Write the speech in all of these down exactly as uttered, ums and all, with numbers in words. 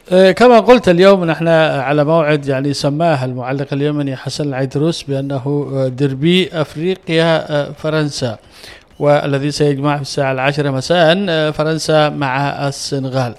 كما قلت اليوم نحن على موعد يعني سماه المعلق اليمني حسن العيدروس بأنه دربي أفريقيا فرنسا، والذي سيجمع في الساعة العاشرة مساء فرنسا مع السنغال.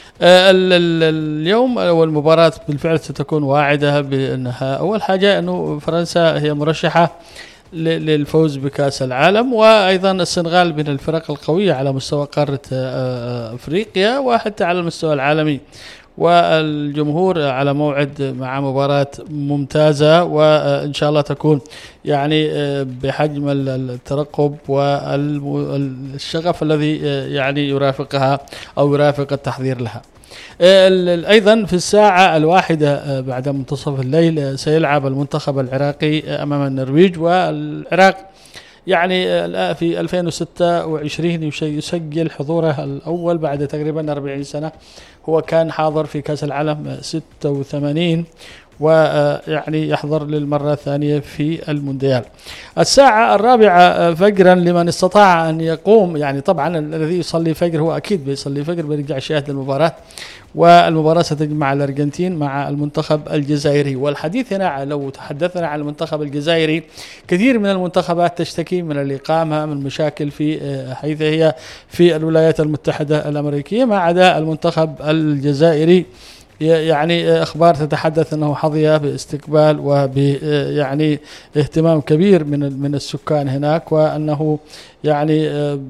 اليوم والمباراة بالفعل ستكون واعدة بأنها أول حاجة أنه فرنسا هي مرشحة للفوز بكأس العالم، وأيضا السنغال من الفرق القوية على مستوى قارة أفريقيا وحتى على المستوى العالمي، والجمهور على موعد مع مباراة ممتازة وإن شاء الله تكون يعني بحجم الترقب والشغف الذي يعني يرافقها أو يرافق التحضير لها. أيضا في الساعة الواحدة بعد منتصف الليل سيلعب المنتخب العراقي أمام النرويج، والعراق يعني في ألفين وستة وعشرين يسجل حضوره الأول بعد تقريبا أربعين سنة. هو كان حاضر في كأس العالم ستة وثمانين ويعني يحضر للمرة الثانية في المونديال. الساعة الرابعة فجرا لمن استطاع أن يقوم، يعني طبعا الذي يصلي فجر هو أكيد بيصلي فجر بيرجع يشاهد المباراة، والمباراة ستجمع الأرجنتين مع المنتخب الجزائري. والحديث هنا لو تحدثنا عن المنتخب الجزائري، كثير من المنتخبات تشتكي من الإقامة من مشاكل في حيث هي في الولايات المتحدة الأمريكية، ما عدا المنتخب الجزائري يعني أخبار تتحدث أنه حظي باستقبال وب يعني اهتمام كبير من من السكان هناك، وأنه يعني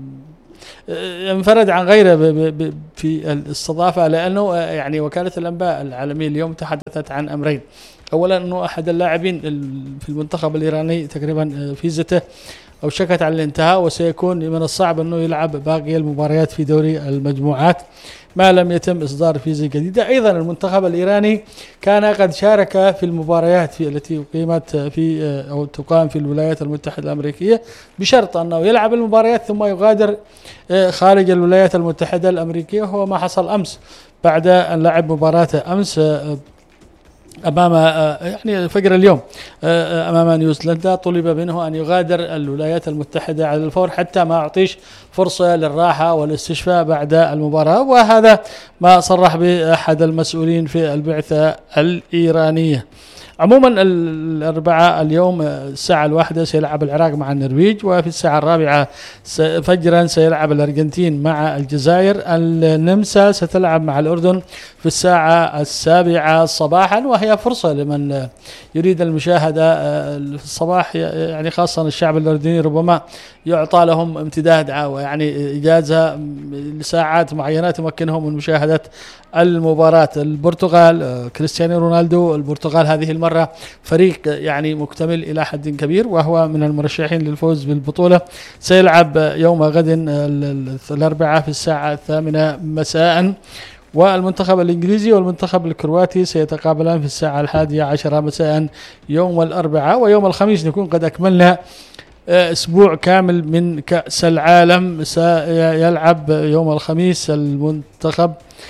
انفرد عن غيره في الاستضافة، لأنه يعني وكالة الأنباء العالمية اليوم تحدثت عن أمرين. أولا أنه أحد اللاعبين في المنتخب الإيراني تقريبا فيزته أو شكت على الانتهاء، وسيكون من الصعب أنه يلعب باقي المباريات في دوري المجموعات ما لم يتم إصدار فيزا جديدة. أيضا المنتخب الإيراني كان قد شارك في المباريات في التي قيمت في أو تقام في الولايات المتحدة الأمريكية، بشرط أنه يلعب المباريات ثم يغادر خارج الولايات المتحدة الأمريكية، وهو ما حصل أمس بعد أن لعب مباراته أمس أمام يعني فجر اليوم أمام نيوزيلندا. طلب منه أن يغادر الولايات المتحدة على الفور حتى ما أعطيش فرصة للراحة والاستشفاء بعد المباراة، وهذا ما صرح به أحد المسؤولين في البعثة الإيرانية. عموما الأربعاء اليوم الساعة الواحدة سيلعب العراق مع النرويج، وفي الساعة الرابعة فجرا سيلعب الأرجنتين مع الجزائر. النمسا ستلعب مع الأردن في الساعة السابعة صباحا، وهي فرصة لمن يريد المشاهدة في الصباح، يعني خاصة الشعب الأردني ربما يعطى لهم امتداد يعني إجازة لساعات معينة تمكنهم من مشاهدة المباراة. البرتغال كريستيانو رونالدو، البرتغال هذه المرة فريق يعني مكتمل إلى حد كبير، وهو من المرشحين للفوز بالبطولة. سيلعب يوم غد الأربعاء في الساعة الثامنة مساء، والمنتخب الإنجليزي والمنتخب الكرواتي سيتقابلان في الساعة الحادية عشرة مساء يوم الأربعاء. ويوم الخميس نكون قد أكملنا أسبوع كامل من كأس العالم. سيلعب يوم الخميس المنتخب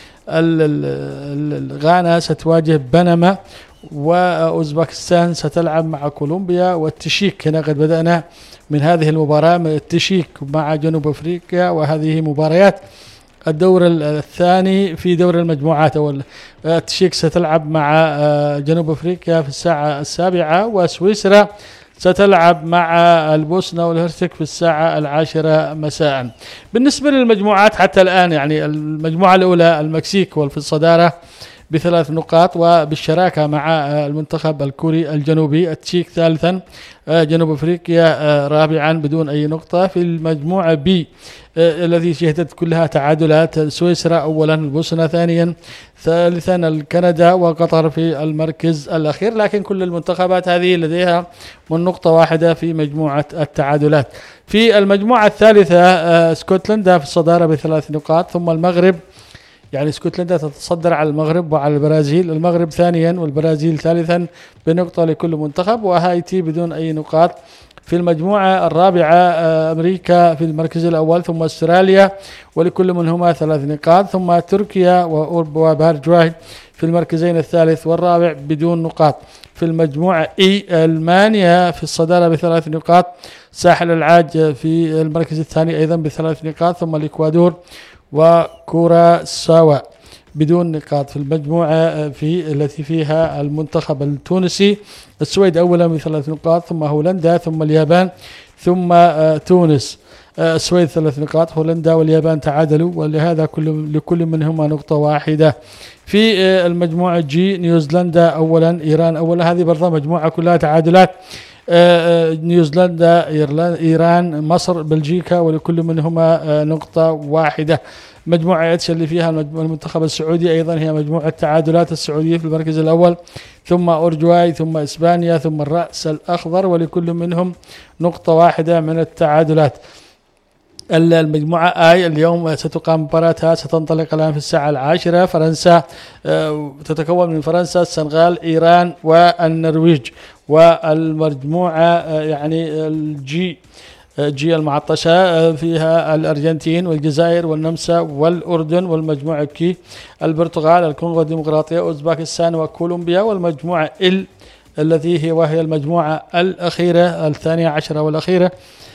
غانا ستواجه بنما، وأوزبكستان ستلعب مع كولومبيا، والتشيك هنا قد بدأنا من هذه المباراة التشيك مع جنوب أفريقيا، وهذه مباريات الدور الثاني في دور المجموعات. التشيك ستلعب مع جنوب أفريقيا في الساعة السابعة، وسويسرا ستلعب مع البوسنة والهرسك في الساعة العاشرة مساء. بالنسبة للمجموعات حتى الآن يعني المجموعة الأولى المكسيك والفي الصدارة بثلاث نقاط وبالشراكة مع المنتخب الكوري الجنوبي. التشيك ثالثا، جنوب أفريقيا رابعا بدون أي نقطة. في المجموعة بي الذي شهدت كلها تعادلات، سويسرا أولا، البوسنة ثانيا، ثالثا الكندا، وقطر في المركز الأخير. لكن كل المنتخبات هذه لديها من نقطة واحدة في مجموعة التعادلات. في المجموعة الثالثة اسكتلندا في الصدارة بثلاث نقاط، ثم المغرب، يعني اسكتلندا تتصدر على المغرب وعلى البرازيل، المغرب ثانيا والبرازيل ثالثا بنقطة لكل منتخب، وهايتي بدون أي نقاط. في المجموعة الرابعة أمريكا في المركز الأول، ثم أستراليا ولكل منهما ثلاث نقاط، ثم تركيا وبارجواي في المركزين الثالث والرابع بدون نقاط. في المجموعة إي ألمانيا في الصدارة بثلاث نقاط، ساحل العاج في المركز الثاني أيضا بثلاث نقاط، ثم الإكوادور وكوراساوا بدون نقاط في المجموعة في التي فيها المنتخب التونسي. السويد أولا بثلاث نقاط، ثم هولندا، ثم اليابان، ثم تونس. السويد ثلاث نقاط، هولندا واليابان تعادلوا، ولهذا كل لكل منهما نقطة واحدة. في المجموعة جي نيوزيلندا أولا، إيران أولا، هذه برضه مجموعة كلها تعادلات. نيوزيلندا، إيران، مصر، بلجيكا، ولكل منهما نقطة واحدة. مجموعة اتش اللي فيها المنتخب السعودي أيضا هي مجموعة تعادلات، السعودية في المركز الأول، ثم أورجواي، ثم إسبانيا، ثم الرأس الأخضر، ولكل منهم نقطة واحدة من التعادلات. المجموعة آي اليوم ستقام مباراتها، ستنطلق الآن في الساعة العاشرة. فرنسا تتكون من فرنسا، السنغال، إيران، والنرويج. والمجموعة يعني الجي جي المعطشة فيها الأرجنتين والجزائر والنمسا والأردن. والمجموعة كي البرتغال، الكونغو الديمقراطية، أوزباكستان، وكولومبيا. والمجموعة ال التي هي وهي المجموعة الأخيرة الثانية عشرة والأخيرة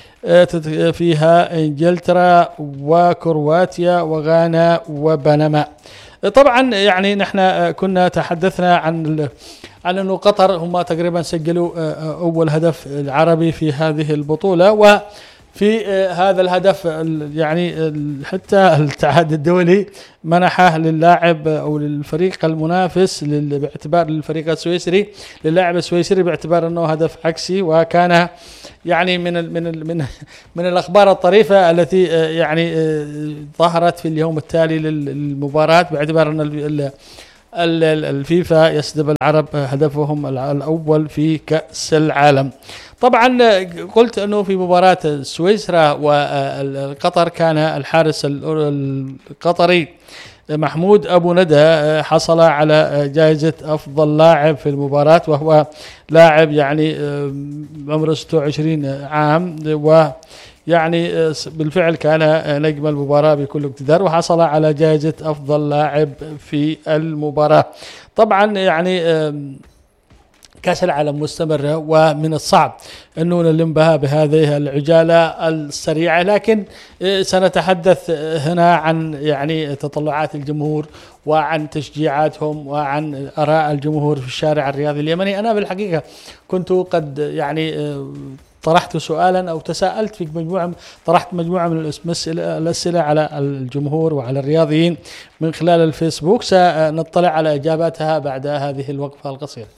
فيها إنجلترا وكرواتيا وغانا وبنما. طبعا يعني نحن كنا تحدثنا عن عن أنه قطر هم تقريبا سجلوا أول هدف العربي في هذه البطولة، وفي هذا الهدف يعني حتى الاتحاد الدولي منحه للاعب أو للفريق المنافس باعتبار للفريق السويسري للاعب السويسري باعتبار أنه هدف عكسي، وكان يعني من ال من ال من من الأخبار الطريفة التي يعني ظهرت في اليوم التالي للمباراة، باعتبار أن الفيفا يسلب العرب هدفهم الأول في كأس العالم. طبعا قلت أنه في مباراة سويسرا وقطر كان الحارس القطري محمود أبو ندى حصل على جائزة أفضل لاعب في المباراة، وهو لاعب يعني عمره ستة وعشرين عام، ويعني بالفعل كان نجم المباراة بكل اقتدار، وحصل على جائزة أفضل لاعب في المباراة. طبعا يعني كأس العالم مستمرة، ومن الصعب أنه نلم بها بهذه العجالة السريعة، لكن سنتحدث هنا عن يعني تطلعات الجمهور وعن تشجيعاتهم وعن آراء الجمهور في الشارع الرياضي اليمني. أنا بالحقيقة كنت قد يعني طرحت سؤالا أو تساءلت في مجموعة طرحت مجموعة من الأسئلة على الجمهور وعلى الرياضيين من خلال الفيسبوك، سنطلع على إجاباتها بعد هذه الوقفة القصيرة.